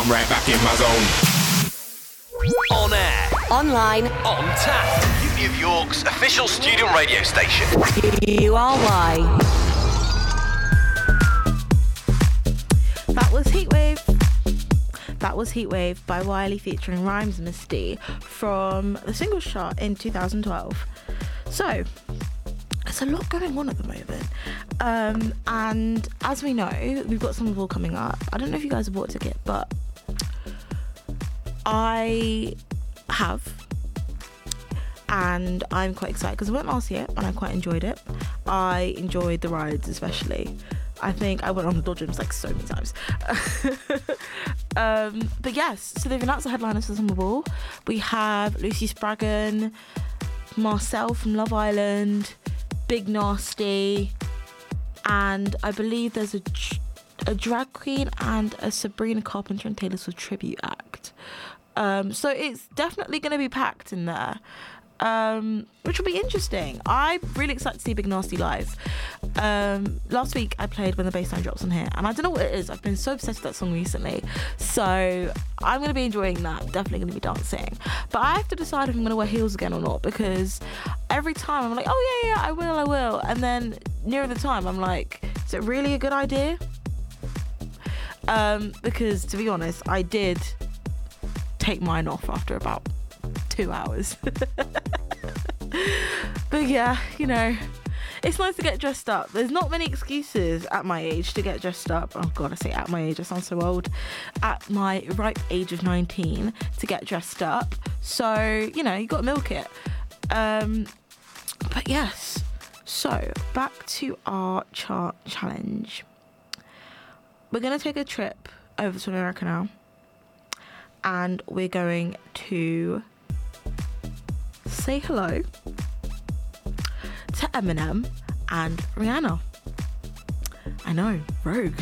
I'm right back in my zone. On air, online, on tap. Uni of York's official student radio station. URY. That was Heatwave. That was Heatwave by Wiley featuring Rhymes Misty from the singles chart in 2012. So, there's a lot going on at the moment. And as we know, we've got Summerball coming up. I don't know if you guys have bought a ticket, but I have. And I'm quite excited because I went last year and I quite enjoyed it. I enjoyed the rides especially. I think I went on the Dodgems like so many times. But yes, so they've announced the headliners for the Summerball. We have Lucy Spraggan, Marcel from Love Island, Big Nasty, and I believe there's a drag queen and a Sabrina Carpenter and Taylor Swift tribute act. So it's definitely going to be packed in there. Which will be interesting. I'm really excited to see Big Nasty live. Last week I played When the Bassline Drops on here, and I don't know what it is. I've been so obsessed with that song recently, so I'm going to be enjoying that. Definitely going to be dancing, but I have to decide if I'm going to wear heels again or not, because every time I'm like, oh yeah, I will, and then nearer the time I'm like, is it really a good idea? Because to be honest, I did take mine off after about 2 hours. But yeah, you know, it's nice to get dressed up. There's not many excuses at my age to get dressed up. Oh god, I say at my age, I sound so old. At my ripe age of 19 to get dressed up. So, you know, you got to milk it. But yes, so back to our chart challenge. We're going to take a trip over to America now, and we're going to say hello to Eminem and Rihanna. I know, rogue.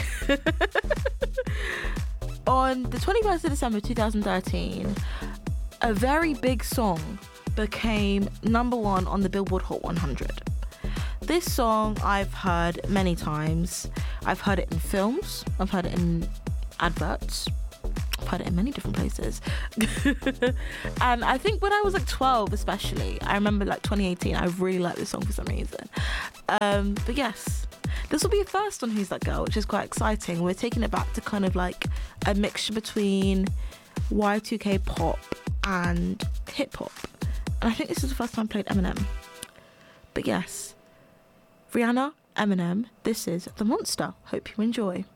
On the 21st of December 2013, a very big song became number one on the Billboard Hot 100. This song I've heard many times. I've heard it in films, I've heard it in adverts, I've heard it in many different places. And I think when I was like 12 especially, I remember like 2018, I really liked this song for some reason. But yes, this will be a first on Who's That Girl, which is quite exciting. We're taking it back to kind of like a mixture between Y2K pop and hip hop. And I think this is the first time I played Eminem. But yes, Rihanna, Eminem, this is The Monster. Hope you enjoy.